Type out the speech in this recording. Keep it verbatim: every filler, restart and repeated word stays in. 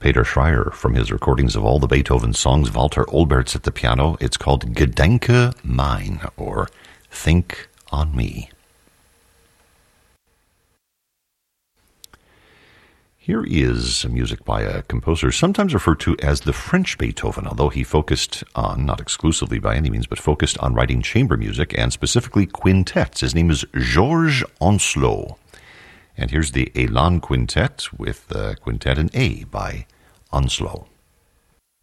Peter Schreier from his recordings of all the Beethoven songs, Walter Olbertz at the piano. It's called Gedenke mein, or Think on Me. Here is music by a composer sometimes referred to as the French Beethoven, although he focused on, not exclusively by any means, but focused on writing chamber music and specifically quintets. His name is Georges Ancelot. And here's the Elan Quintet with the quintet in A by Ancelot.